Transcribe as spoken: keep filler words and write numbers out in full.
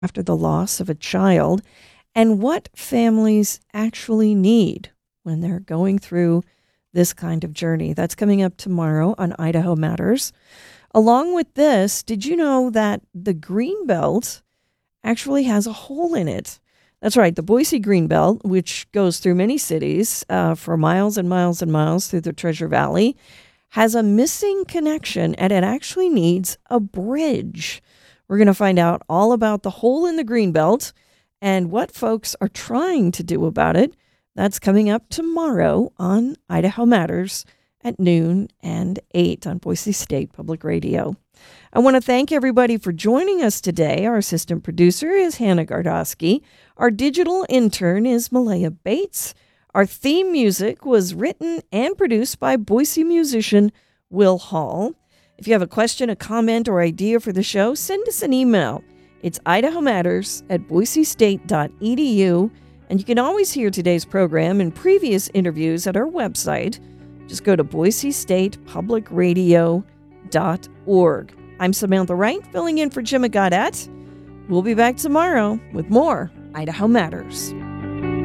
after the loss of a child and what families actually need when they're going through this kind of journey. That's coming up tomorrow on Idaho Matters. Along with this, did you know that the Greenbelt actually has a hole in it? That's right, the Boise Greenbelt, which goes through many cities uh, for miles and miles and miles through the Treasure Valley, has a missing connection, and it actually needs a bridge. We're going to find out all about the hole in the Greenbelt and what folks are trying to do about it. That's coming up tomorrow on Idaho Matters at noon and eight on Boise State Public Radio. I want to thank everybody for joining us today. Our assistant producer is Hannah Gardosky. Our digital intern is Malaya Bates. Our theme music was written and produced by Boise musician Will Hall. If you have a question, a comment, or idea for the show, send us an email. It's idaho matters at boise state dot e d u. And you can always hear today's program and previous interviews at our website. Just go to boise state public radio dot org. I'm Samantha Wright, filling in for Jim Goddard. We'll be back tomorrow with more Idaho Matters.